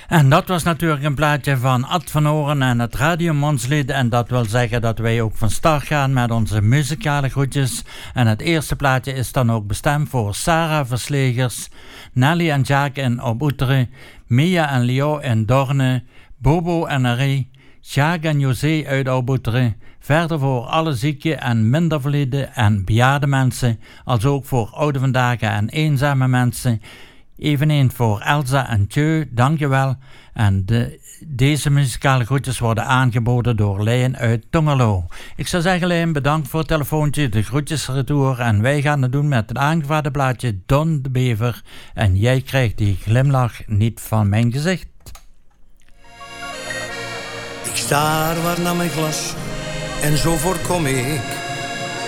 En dat was natuurlijk een plaatje van Ad van Oren en het Radio Monslied. En dat wil zeggen dat wij ook van start gaan met onze muzikale groetjes. En het eerste plaatje is dan ook bestemd voor Sarah Verslegers, Nelly en Jacques in Obouteren, Mia en Leo in Dorne, Bobo en Marie, Jacques en José uit Obouteren. Verder voor alle zieke en mindervalide en bejaarde mensen, als ook voor oude vandaag en eenzame mensen. Eveneens voor Elsa en Tjeu, dankjewel. En deze muzikale groetjes worden aangeboden door Leen uit Tongerlo. Ik zou zeggen, Leen, bedankt voor het telefoontje, de groetjes retour. En wij gaan het doen met het aangevraagde plaatje Don de Bever. En jij krijgt die glimlach niet van mijn gezicht. Ik staar waar naar mijn glas en zo voorkom ik